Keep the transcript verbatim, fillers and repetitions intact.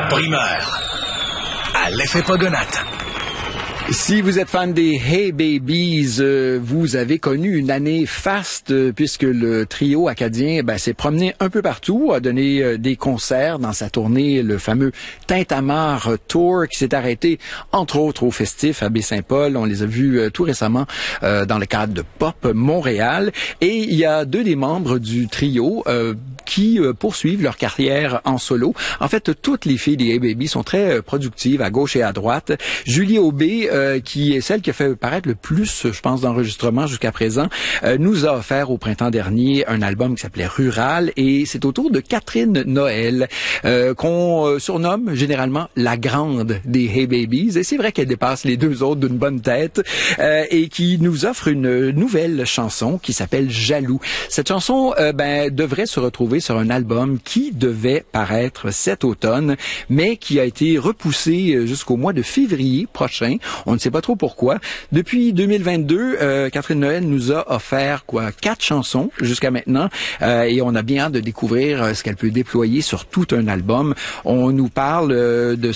Primeur. À l'effet Pogonate. Si vous êtes fan des Hey Babies, euh, vous avez connu une année faste euh, puisque le trio acadien ben, s'est promené un peu partout, a donné euh, des concerts dans sa tournée, le fameux Tintamarre Tour qui s'est arrêté entre autres au Festif à Baie-Saint-Paul. On les a vus euh, tout récemment euh, dans le cadre de Pop Montréal. Et il y a deux des membres du trio euh, qui euh, poursuivent leur carrière en solo. En fait, toutes les filles des Hey Babies sont très euh, productives à gauche et à droite. Julie Aubé, euh, qui est celle qui a fait paraître le plus, je pense, d'enregistrements jusqu'à présent, euh, nous a offert au printemps dernier un album qui s'appelait Rural, et c'est au tour de Catherine Noël, euh, qu'on euh, surnomme généralement la grande des Hey Babies, et c'est vrai qu'elle dépasse les deux autres d'une bonne tête, euh, et qui nous offre une nouvelle chanson qui s'appelle Jaloux. Cette chanson euh, ben, devrait se retrouver sur un album qui devait paraître cet automne, mais qui a été repoussé jusqu'au mois de février prochain. On ne sait pas trop pourquoi. Depuis deux mille vingt-deux, euh, Catherine Noël nous a offert quoi quatre chansons jusqu'à maintenant, euh, et on a bien hâte de découvrir ce qu'elle peut déployer sur tout un album. On nous parle euh, de